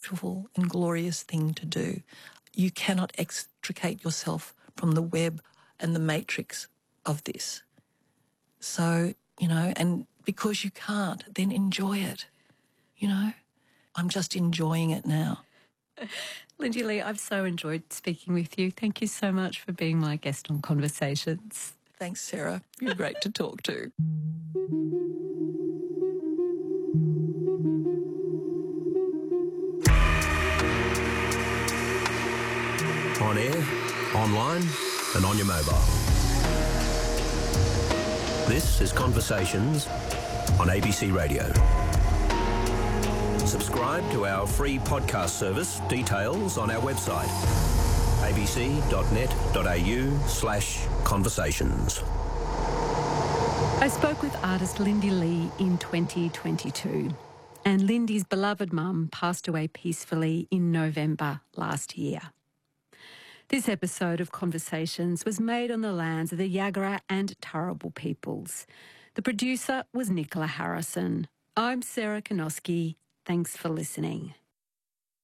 beautiful and glorious thing to do. You cannot extricate yourself from the web and the matrix of this. So, and because you can't, then enjoy it, I'm just enjoying it now. Lindy Lee, I've so enjoyed speaking with you. Thank you so much for being my guest on Conversations. Thanks, Sarah. You're great to talk to. On air, online and on your mobile. This is Conversations on ABC Radio. Subscribe to our free podcast service, details on our website, abc.net.au/conversations. I spoke with artist Lindy Lee in 2022, and Lindy's beloved mum passed away peacefully in November last year. This episode of Conversations was made on the lands of the Yagara and Turrbal peoples. The producer was Nicola Harrison. I'm Sarah Kanoski. Thanks for listening.